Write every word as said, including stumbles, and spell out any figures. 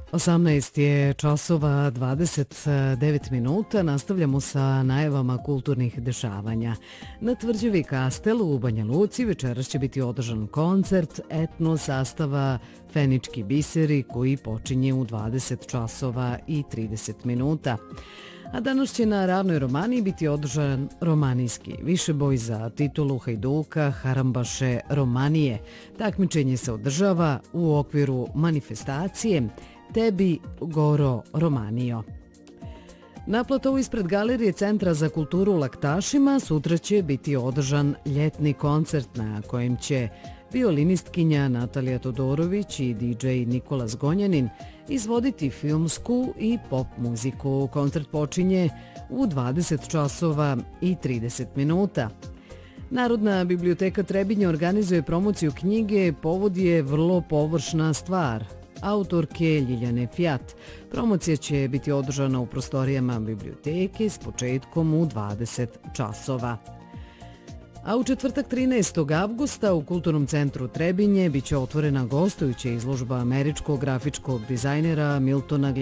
osamnaest je časova dvadeset devet minuta, nastavljamo sa najavama kulturnih dešavanja. Na Tvrđavi Kastel u Banja Luci večeras će biti održan koncert etno sastava Fenički biseri koji počinje u dvadeset časova i trideset minuta. A danas će na Ravnoj Romaniji biti održan romanijski višeboj za titulu Hajduka Harambaše Romanije. Takmičenje se održava u okviru manifestacije Tebi Goro Romanijo. Na platovu ispred galerije Centra za kulturu u Laktašima sutra će biti održan ljetni koncert na kojem će violinistkinja Natalija Todorović i di džej Nikola Zgonjanin izvoditi filmsku i pop muziku. Koncert počinje u dvadeset časova i trideset minuta. Narodna biblioteka Trebinje organizuje promociju knjige Povod je vrlo površna stvar autorke Ljiljane Fjat. Promocija će biti održana u prostorijama biblioteke s početkom u dvadeset časova. A u četvrtak trinaestog avgusta u Kulturnom centru Trebinje biće otvorena gostujuća izložba američkog grafičkog dizajnera Miltona